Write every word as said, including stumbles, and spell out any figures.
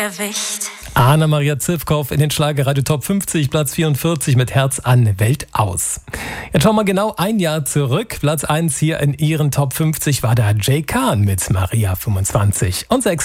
Gewicht. Anna-Maria Zivkow in den Schlagerradio Top fünfzig, Platz vierundvierzig mit Herz an, Welt aus. Jetzt schauen wir genau ein Jahr zurück. Platz eins hier in ihren Top fünfzig war da Jay Khan mit Maria fünfundzwanzig. Und sechs